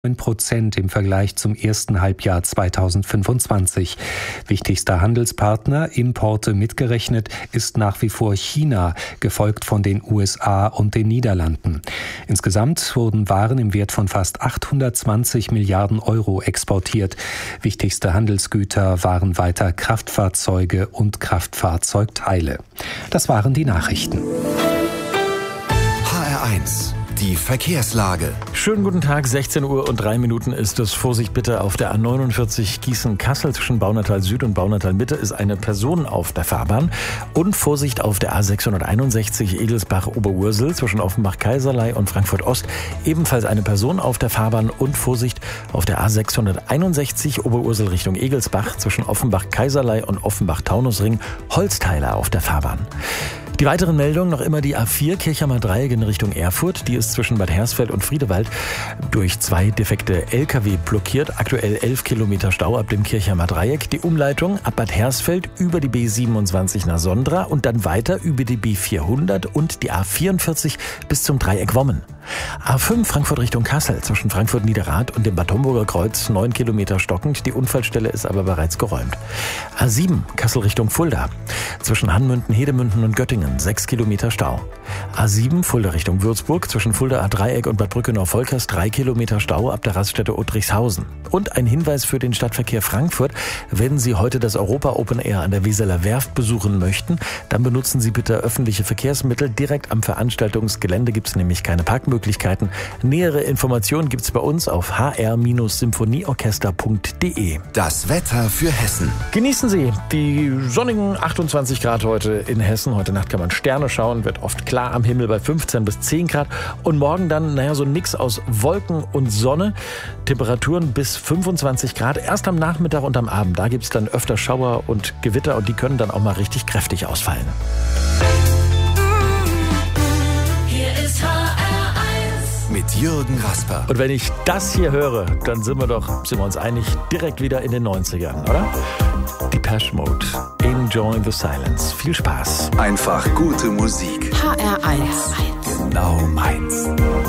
9% im Vergleich zum ersten Halbjahr 2025. Wichtigster Handelspartner, Importe mitgerechnet, ist nach wie vor China, gefolgt von den USA und den Niederlanden. Insgesamt wurden Waren im Wert von fast 820 Milliarden Euro exportiert. Wichtigste Handelsgüter waren weiter Kraftfahrzeuge und Kraftfahrzeugteile. Das waren die Nachrichten. HR1, die Verkehrslage. Schönen guten Tag, 16 Uhr und 3 Minuten ist es. Vorsicht bitte, auf der A49 Gießen-Kassel zwischen Baunatal Süd und Baunatal Mitte ist eine Person auf der Fahrbahn. Und Vorsicht auf der A661 Egelsbach-Oberursel zwischen Offenbach-Kaiserlei und Frankfurt-Ost. Ebenfalls eine Person auf der Fahrbahn und Vorsicht auf der A661 Oberursel Richtung Egelsbach zwischen Offenbach-Kaiserlei und Offenbach-Taunusring. Holzteiler auf der Fahrbahn. Die weiteren Meldungen noch immer die A4 Kirchheimer Dreieck in Richtung Erfurt. Die ist zwischen Bad Hersfeld und Friedewald durch 2 defekte LKW blockiert. Aktuell 11 Kilometer Stau ab dem Kirchheimer Dreieck. Die Umleitung ab Bad Hersfeld über die B27 nach Sondra und dann weiter über die B400 und die A44 bis zum Dreieck Wommen. A5 Frankfurt Richtung Kassel zwischen Frankfurt-Niederrad und dem Bad Homburger Kreuz 9 Kilometer stockend. Die Unfallstelle ist aber bereits geräumt. A7 Kassel Richtung Fulda zwischen Hanmünden, Hedemünden und Göttingen 6 Kilometer Stau. A7 Fulda Richtung Würzburg zwischen Fulda A-Dreieck und Bad Brückenau-Volkers 3 Kilometer Stau ab der Raststätte Uttrichshausen. Und ein Hinweis für den Stadtverkehr Frankfurt: Wenn Sie heute das Europa Open Air an der Weseler Werft besuchen möchten, dann benutzen Sie bitte öffentliche Verkehrsmittel. Direkt am Veranstaltungsgelände gibt es nämlich keine Parkmöglichkeiten. Nähere Informationen gibt es bei uns auf hr-symphonieorchester.de. Das Wetter für Hessen. Genießen Sie die sonnigen 28 Grad heute in Hessen. Heute Nacht kann man Sterne schauen, wird oft klar am Himmel bei 15 bis 10 Grad. Und morgen dann, so ein Mix aus Wolken und Sonne. Temperaturen bis 25 Grad. Erst am Nachmittag und am Abend, da gibt es dann öfter Schauer und Gewitter und die können dann auch mal richtig kräftig ausfallen. Hier ist HR1 Mit Jürgen Rasper. Und wenn ich das hier höre, dann sind wir uns einig, direkt wieder in den 90ern, oder? Depeche Mode, Enjoy the Silence. Viel Spaß. Einfach gute Musik. HR1 Genau meins.